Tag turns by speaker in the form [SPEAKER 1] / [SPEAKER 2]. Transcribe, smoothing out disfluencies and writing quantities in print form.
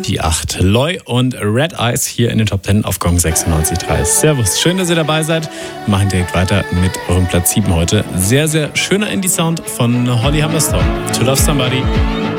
[SPEAKER 1] Die 8. Loy und Red Eyes hier in den Top 10 auf Gong 96.3. Servus, schön, dass ihr dabei seid. Wir machen direkt weiter mit eurem Platz 7 heute. Sehr, sehr schöner Indie-Sound von Holly Humberstone. To Love Somebody.